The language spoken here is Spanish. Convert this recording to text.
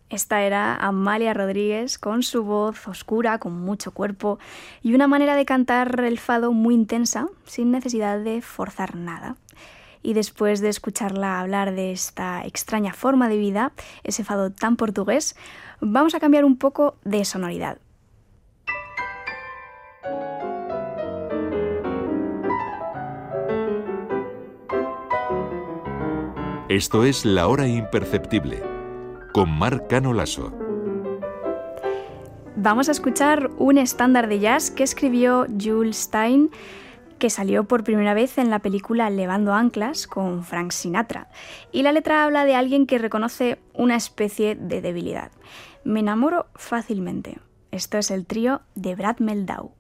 Esta era Amalia Rodríguez con su voz oscura, con mucho cuerpo y una manera de cantar el fado muy intensa, sin necesidad de forzar nada. Y después de escucharla hablar de esta extraña forma de vida, ese fado tan portugués, vamos a cambiar un poco de sonoridad. Esto es La Hora Imperceptible, con Mar Cano Lasso. Vamos a escuchar un estándar de jazz que escribió Jules Stein, que salió por primera vez en la película Levando Anclas con Frank Sinatra. Y la letra habla de alguien que reconoce una especie de debilidad. Me enamoro fácilmente. Esto es el trío de Brad Meldau.